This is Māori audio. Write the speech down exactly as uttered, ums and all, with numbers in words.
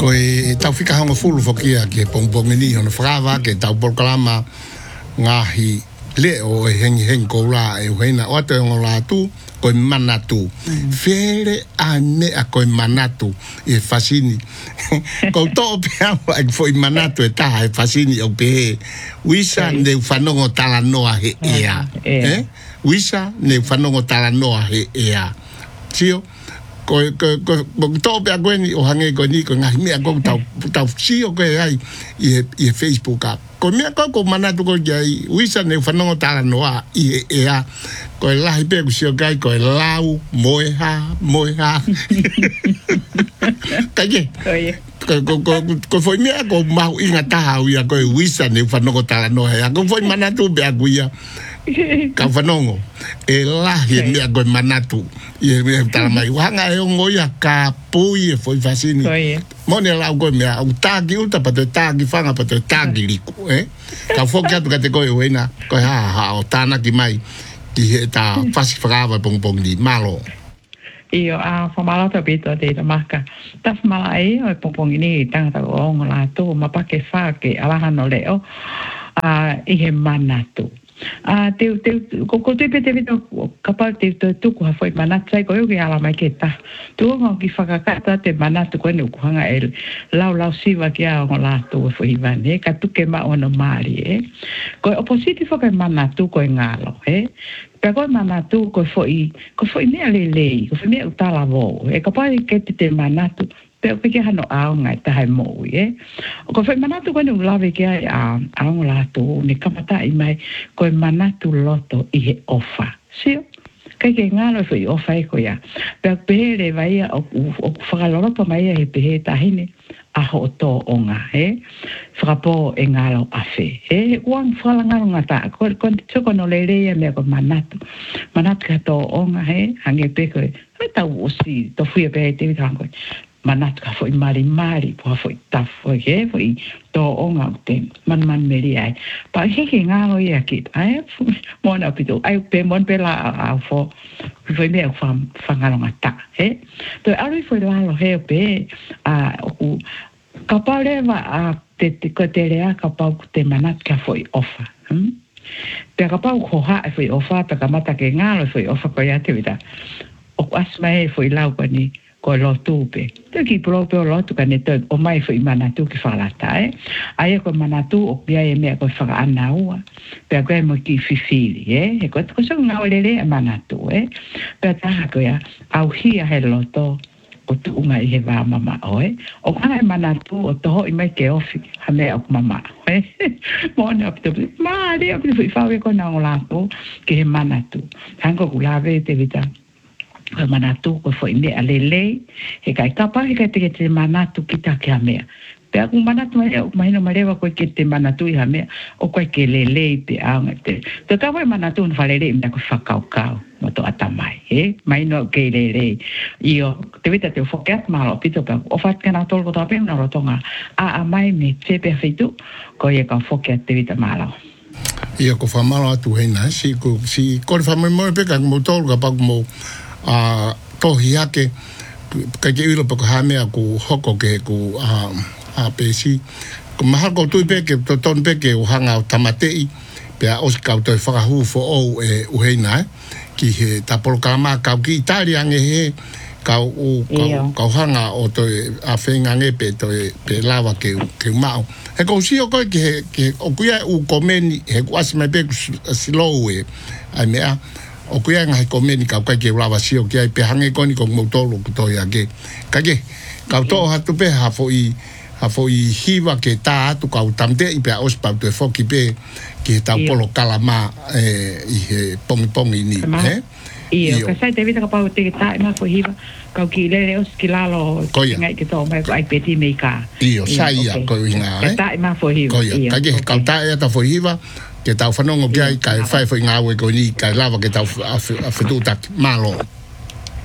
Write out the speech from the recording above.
ko e tau fika hanga fulu fokia ke pongpong ni ona frava ke tau polkalama ngahi le o e hengi hengi ko la e heina o te ngola tu ko manatu fere ane a ko manatu e fasini ko to pia ai foi manatu e ta e fasini o pe wisa ne fanongo tala noa he ea eh wisa ne fanongo tala noa he ea tio ko ko ko to pe ko ni o hange ko ni ko ngai mi ko tau tau si o ko ai i i Facebook a ko mi ko ko manatu ko jai wisa ne fanongo tala noa i e a ko la pe ko si o kai ko lau moeha moeha kaje ko ko ko foi mi ko mau inga ta ia ko wisa ne fanongo tala noa ya ko foi manatu be a guia ka fanongo e la he mi ko manatu e me tala mai wanga e ngoia ka pui e foi fasini mo ne la ko me au tagi uta pa te tagi fanga pa te tagi liku eh ka fokia tu ka te ko e wena ko ha ha o tana ki mai ki he ta fasi frava pong pong di malo io a famala ta bito de la marca ta famala e o pong pong ni tanga ta o la to ma pa ke fa ke ala no leo a e he manatu a te te ko ko te pete vito kapal te te tu ko foi manatu sai ko yo ala mai ke ta tu ngo ki fakakata te manatu ko ne ko hanga el lau lau siva ki a ngo la to foi vane ka tu ke ma ono mari e ko opposite fo ke manatu ko ngalo e pe ko manatu ko foi ko foi ne ale le ko foi me utala vo e ka pa ke te manatu pe ke hano a ngai ta hai mo e ko foi manatu ko ne lave ke a a ngo la to ne kamata i mai ko manatu loto i he ofa sio kai ke ngalo foi ofa e ko ya pe pere vai o o fagalo pa mai e pe ta hine a ho to onga e frapo e ngalo a fe e wan fala ngalo ngata ko ko ko no le le me ko manatu manatu ka to onga e hange pe ko ta usi to fui pe te tango manatu ka foi mari mari po foi ta foi e foi to onga te man man meri ai pa he ke ngalo ia kit ai mo na pito ai pe mon pe la a fo foi me fam fangalo ngata e to ari foi la lo he pe a o kapale va a te te kotelea kapau te manat ka foi ofa hm pe kapau ko ha foi ofa pe kamata ke ngalo foi ofa ko ya te vida o asma e foi lau ko ni ko lo tupe te ki proprio lo tu kane te o mai foi manatu ki fala ta e ai ko manatu o bia e me ko fala ana ua pe ko mo ki fifili e e ko ko so ngao lele manatu e pe ta ko ya au hia he lo to o tu unga i he wā mama oe. O kana e manatu o toho i mai ke ofi ha mea o mama oe. Mone o pito, maa rea pito fui whawe ko na o lato ke he manatu. Hanko ku lawe te vita ko manatu ko fo i mea lelei he kai kapa he kai te ke te manatu ki ta ke ha mea. Pe aku manatu mai o mahino marewa ko ke te manatu i ha mea o koe ke lelei pe aunga te. Te kawa e manatu na whalelei mna ko whakau kau. Moto atamai e mai no ke le io te vita te focat malo pito pa o fat kana tol ko tape na rotonga a a mai me te perfeito ko ye ka focat te vita malo io ko fa malo tu hena si ko si ko fa mo pe ka mo tol ka pa mo a to hia ke ka ke ilo pa ko ha me ku hoko ke ku a a pe si ko ma ko tu pe ke to ton pe ke o hanga tamatei pe os ka to fa hu fo o e u hena ki he tapolkama ka ki Italia nge he ka u ka hanga o to a fenga nge pe to pe lava ke ke mau e ko si o ko ke ke o kuia u komeni he kwasi me pe slow e ai mea o kuia nga komeni ka ka ke lava si o ke pe hange ko ni ko motolo to ya ke ka ke ka to ha tu pe ha fo i ha fo i hiva ke ta tu ka utamte i pe ospa to fo ki pe ki ta polo kalama eh i he pong pong ni eh io ka sai te vita ka pau te ta ma fo hiva ka ki le le os ki lalo ngai ki to mai ai peti me ka io sai ya ko inga eh ta ma fo hiva io ka ke ka ta ya ta fo hiva ke ta fa no ngai ka fa fo inga we ko ni ka lava ke ta a fe tu ta malo